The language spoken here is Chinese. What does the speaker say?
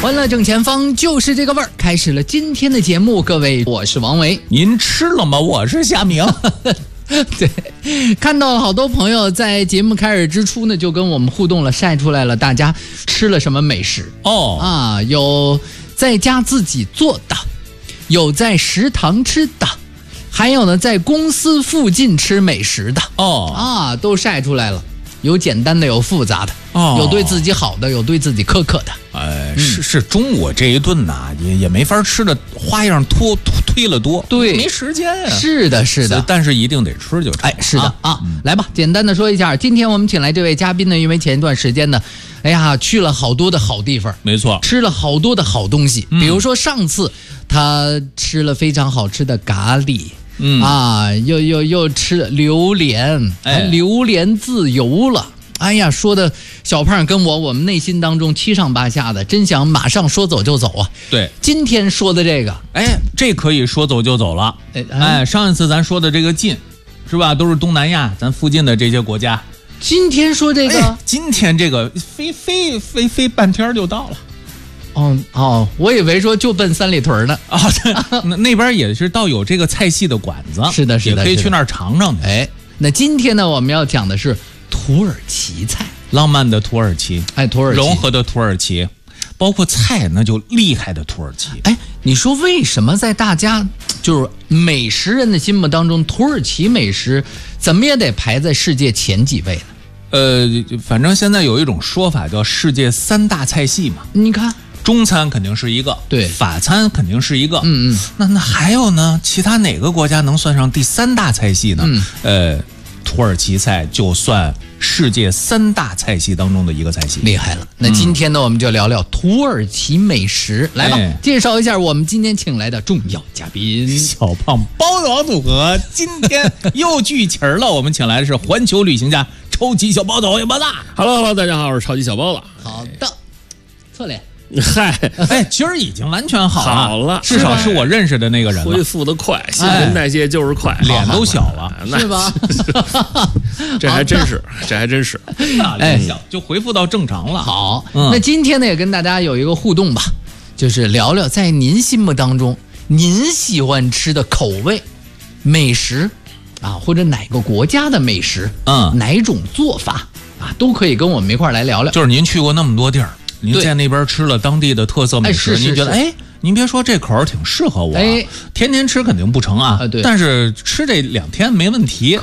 欢乐正前方，就是这个味儿。开始了今天的节目，各位，我是王维。 您吃了吗？我是夏明。 对，看到了好多朋友在节目开始之初呢，就跟我们互动了，晒出来了大家吃了什么美食有在家自己做的，有在食堂吃的，还有呢在公司附近吃美食的都晒出来了。有简单的，有复杂的，有对自己好的，有对自己苛刻的。 是中午这一顿呐，也没法吃的花样推了多， 对， 没时间呀。 是的， 但是一定得吃就成。 是的来吧，简单的说一下，今天我们请来这位嘉宾呢，因为前一段时间呢，去了好多的好地方， 没错， 吃了好多的好东西，比如说上次他吃了非常好吃的咖喱。又吃了榴莲，榴莲自由了。说的小胖跟我们内心当中七上八下的，真想马上说走就走啊。 对， 今天说的这个， 这可以说走就走了。上一次咱说的这个近，是吧？都是东南亚咱附近的这些国家。 今天说这个， 今天这个飞半天就到了。 我以为说就奔三里屯呢。 那边也是倒有这个菜系的馆子， 是的， 也可以去那儿尝尝去。 那今天呢，我们要讲的是土耳其菜， 浪漫的土耳其， 土耳其融合的土耳其，包括菜那就厉害的土耳其。 你说为什么在大家就是美食人的心目当中，土耳其美食怎么也得排在世界前几位呢？ 反正现在有一种说法叫世界三大菜系嘛。 你看。 中餐肯定是一个， 对， 法餐肯定是一个，那还有呢？其他哪个国家能算上第三大菜系呢？土耳其菜就算世界三大菜系当中的一个菜系， 厉害了。那今天呢，我们就聊聊土耳其美食，来吧，介绍一下我们今天请来的重要嘉宾小胖包子王组合，今天又聚齐了。我们请来的是环球旅行家超级小包子王小包子。 Hello， 大家好，我是超级小包子。 好的，侧脸。 今儿已经完全好了， 至少是我认识的那个人了。 恢复的快，新陈代谢就是快， 脸都小了， 是吧？ 这还真是， 脸小就恢复到正常了。 好，那今天呢也跟大家有一个互动吧，就是聊聊在您心目当中您喜欢吃的口味、美食或者哪个国家的美食，哪种做法都可以跟我们一块来聊聊。 就是您去过那么多地儿。您在那边吃了当地的特色美食，您觉得您别说这口儿挺适合我，天天吃肯定不成啊，但是吃这2天没问题。